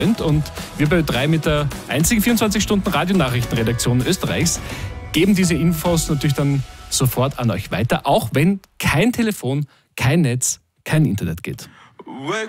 Und wir bei Ö3 mit der einzigen 24-Stunden-Radio-Nachrichtenredaktion Österreichs geben diese Infos natürlich dann sofort an euch weiter, auch wenn kein Telefon, kein Netz, kein Internet geht.